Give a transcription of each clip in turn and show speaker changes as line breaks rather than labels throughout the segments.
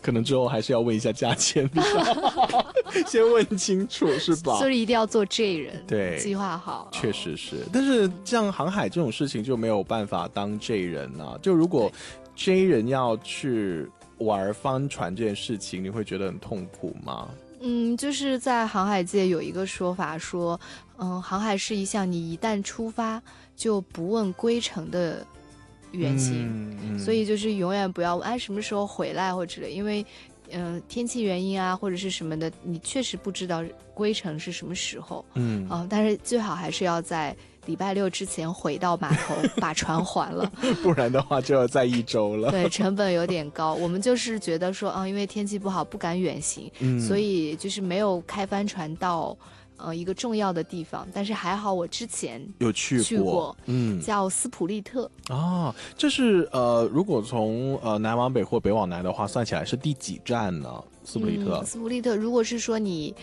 可能之后还是要问一下价钱比较好先问清楚是吧？
所以一定要做 J 人，
对，
计划好。
确实是，但是像航海这种事情就没有办法当 J 人啊。就如果 J 人要去玩帆船这件事情，你会觉得很痛苦吗？
就是在航海界有一个说法说，航海是一项你一旦出发就不问归程的远行，所以就是永远不要问什么时候回来或者之类，因为天气原因啊或者是什么的，你确实不知道归程是什么时候，但是最好还是要在礼拜六之前回到码头把船还了
不然的话就要再1周了。
对，成本有点高。我们就是觉得说因为天气不好不敢远行，所以就是没有开帆船到一个重要的地方，但是还好我之前
有去过
叫斯普利特。
这是如果从南往北或北往南的话，算起来是第几站呢？斯普利特。
斯普利特，如果是说你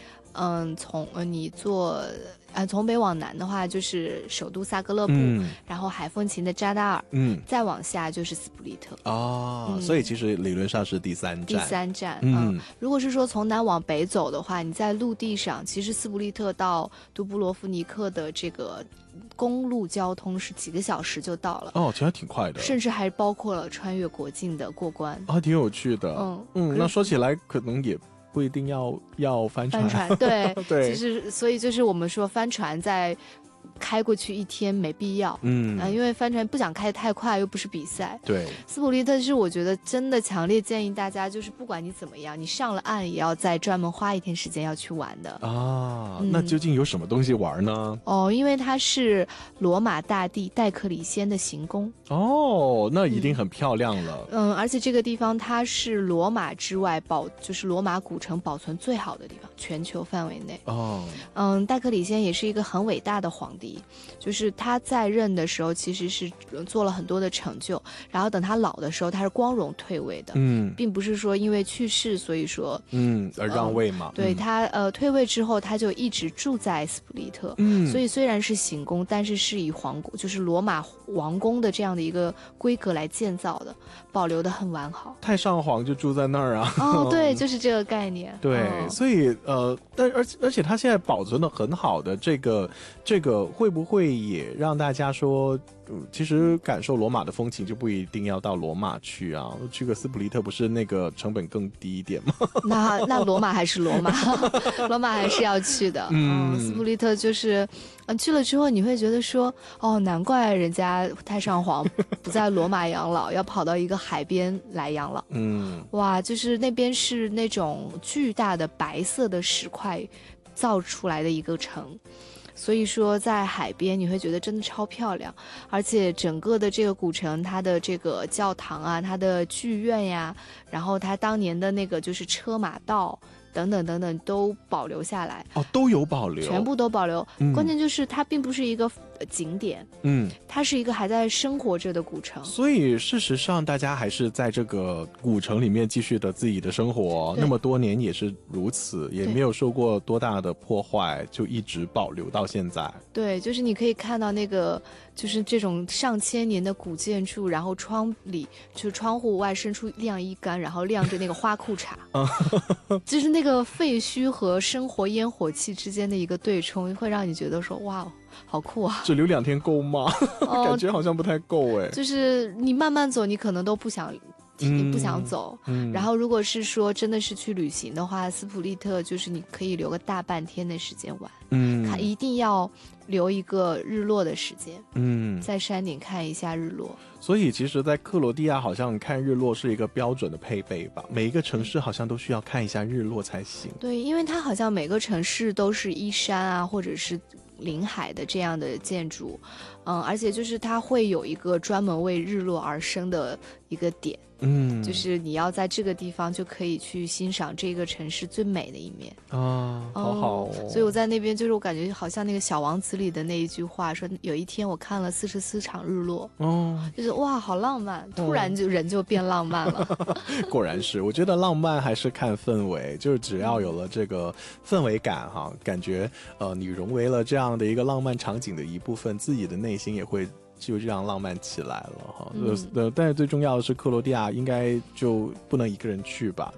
从北往南的话，就是首都萨格勒布，然后海风琴的扎达尔，再往下就是斯普利特。
所以其实理论上是第3站。
如果是说从南往北走的话，你在陆地上，其实斯普利特到杜布罗夫尼克的这个公路交通是几个小时就到了。
其实还挺快的，
甚至还包括了穿越国境的过关。
挺有趣的。那说起来可能也不一定要帆船。
对
对，
其实所以就是我们说帆船在开过去1天没必要，因为帆船不想开得太快，又不是比赛。
对，
斯普利特是我觉得真的强烈建议大家，就是不管你怎么样，你上了岸也要再专门花1天时间要去玩的
那究竟有什么东西玩呢？
因为它是罗马大帝戴克里先的行宫。
那一定很漂亮了。
而且这个地方它是罗马之外就是罗马古城保存最好的地方，全球范围内。戴克里先也是一个很伟大的皇帝，就是他在任的时候其实是做了很多的成就，然后等他老的时候他是光荣退位的，并不是说因为去世所以说
而让位嘛。
对，他退位之后他就一直住在斯普利特，所以虽然是行宫，但是是以皇宫就是罗马王宫的这样的一个规格来建造的，保留的很完好。
太上皇就住在那儿啊。
对，就是这个概念。
对，所以而且他现在保存的很好的这个会不会也让大家说，其实感受罗马的风情就不一定要到罗马去啊，去个斯普利特不是那个成本更低一点吗？
那罗马还是罗马罗马还是要去的。斯普利特就是去了之后你会觉得说，难怪人家太上皇不在罗马养老要跑到一个海边来养老。哇，就是那边是那种巨大的白色的石块造出来的一个城，所以说在海边你会觉得真的超漂亮。而且整个的这个古城，它的这个教堂啊，它的剧院呀，然后它当年的那个就是车马道等等等等都保留下来。
都有保留，
全部都保留。关键就是它并不是一个景点，它是一个还在生活着的古城。
所以事实上大家还是在这个古城里面继续的自己的生活，那么多年也是如此，也没有受过多大的破坏，就一直保留到现在。
对，就是你可以看到那个就是这种上千年的古建筑，然后窗户外伸出晾衣杆，然后晾着那个花裤衩就是那个废墟和生活烟火气之间的一个对冲，会让你觉得说哇好酷啊。
只留2天够吗？感觉好像不太够
就是你慢慢走你可能都不想走。然后如果是说真的是去旅行的话，斯普利特就是你可以留个大半天的时间玩。一定要留一个日落的时间。在山顶看一下日落。
所以其实在克罗地亚好像看日落是一个标准的配备吧，每一个城市好像都需要看一下日落才行。
对，因为它好像每个城市都是依山啊或者是临海的这样的建筑，而且就是它会有一个专门为日落而生的一个点，就是你要在这个地方就可以去欣赏这个城市最美的一面
好好
所以我在那边就是我感觉好像那个小王子里的那一句话说，有一天我看了44场日落，就是哇好浪漫，突然就人就变浪漫了
果然是，我觉得浪漫还是看氛围，就是只要有了这个氛围感感觉你融为了这样的一个浪漫场景的一部分，自己的内心也会就这样浪漫起来了但是最重要的是克罗地亚应该就不能一个人去吧，